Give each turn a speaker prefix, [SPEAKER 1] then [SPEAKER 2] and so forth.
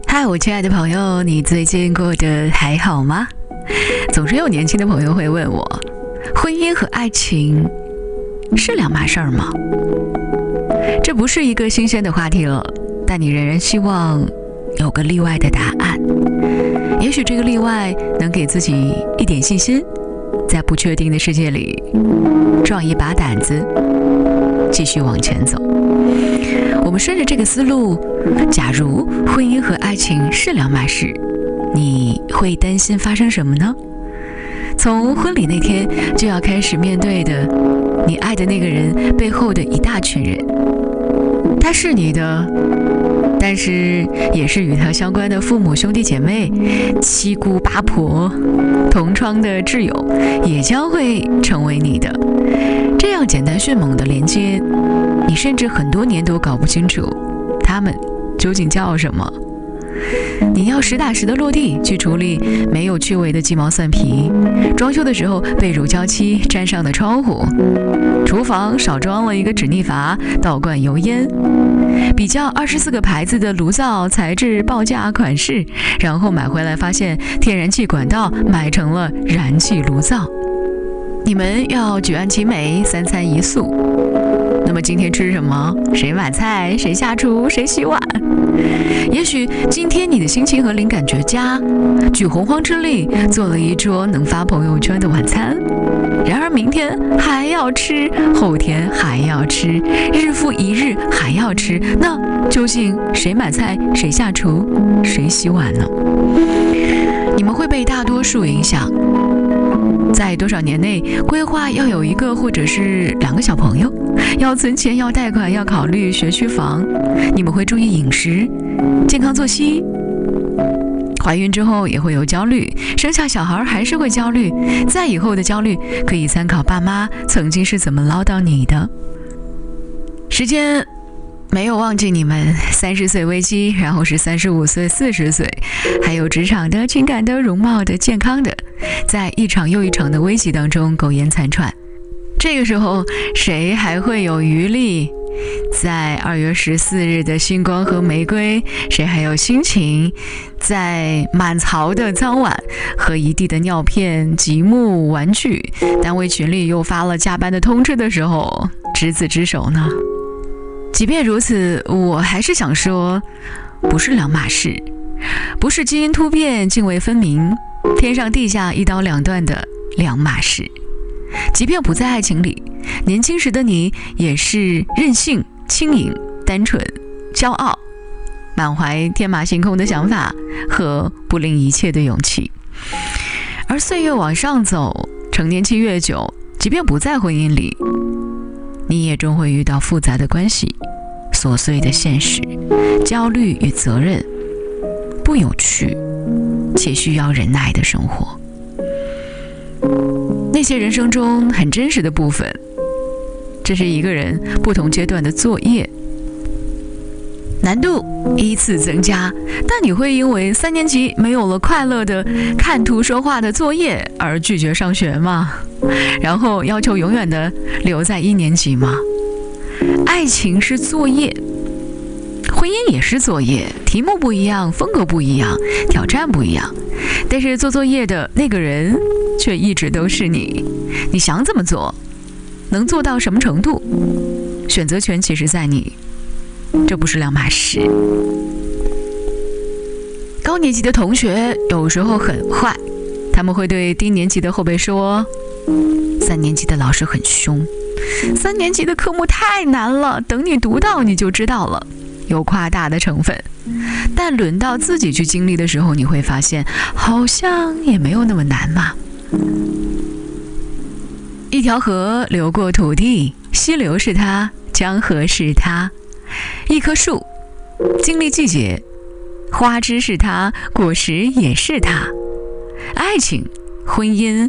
[SPEAKER 1] 嗨，我亲爱的朋友，你最近过得还好吗？总是有年轻的朋友会问我，婚姻和爱情是两码事儿吗？这不是一个新鲜的话题了，但你仍然希望有个例外的答案。也许这个例外能给自己一点信心，在不确定的世界里壮一把胆子，继续往前走。我们顺着这个思路，假如婚姻和爱情是两码事，你会担心发生什么呢？从婚礼那天就要开始面对的，你爱的那个人背后的一大群人，他是你的，但是也是与他相关的父母、兄弟姐妹、七姑八婆、同窗的挚友，也将会成为你的。这样简单迅猛的连接，你甚至很多年都搞不清楚他们究竟叫什么。你要实打实的落地去处理没有趣味的鸡毛蒜皮，装修的时候被乳胶漆沾上的窗户，厨房少装了一个止逆阀，倒灌油烟，比较24个牌子的炉灶材质、报价、款式，然后买回来发现天然气管道买成了燃气炉灶。你们要举案齐眉，3餐1宿。那么今天吃什么？谁买菜？谁下厨？谁洗碗？也许今天你的心情和灵感绝佳，举洪荒之力做了一桌能发朋友圈的晚餐，然而明天还要吃，后天还要吃，日复一日还要吃，那究竟谁买菜？谁下厨？谁洗碗呢？你们会被大多数影响，在多少年内规划要有1个或者是2个小朋友，要存钱，要贷款，要考虑学区房。你们会注意饮食、健康作息，怀孕之后也会有焦虑，生下小孩还是会焦虑，在以后的焦虑可以参考爸妈曾经是怎么唠叨你的。时间没有忘记你们30岁危机，然后是35岁、40岁，还有职场的、情感的、容貌的、健康的，在一场又一场的危机当中苟延残喘。这个时候谁还会有余力在2月14日的星光和玫瑰？谁还有心情在满槽的脏碗和一地的尿片、积木、玩具，单位群里又发了加班的通知的时候执子之手呢？即便如此，我还是想说，不是两码事，不是基因突变、泾渭分明、天上地下一刀两断的两码事。即便不在爱情里，年轻时的你也是任性、轻盈、单纯、骄傲，满怀天马行空的想法和不吝一切的勇气。而岁月往上走，成年期越久，即便不在婚姻里，你也终会遇到复杂的关系、琐碎的现实、焦虑与责任，不有趣且需要忍耐的生活。那些人生中很真实的部分，这是一个人不同阶段的作业，难度依次增加，但你会因为3年级没有了快乐的看图说话的作业而拒绝上学吗？然后要求永远的留在1年级吗？爱情是作业，婚姻也是作业，题目不一样，风格不一样，挑战不一样，但是做作业的那个人却一直都是你。你想怎么做，能做到什么程度，选择权其实在你，这不是两码事。高年级的同学有时候很坏，他们会对低年级的后辈说，3年级的老师很凶，3年级的科目太难了，等你读到你就知道了，有夸大的成分。但轮到自己去经历的时候，你会发现好像也没有那么难嘛。一条河流过土地，溪流是它，江河是它；一棵树经历季节，花枝是它，果实也是它。爱情、婚姻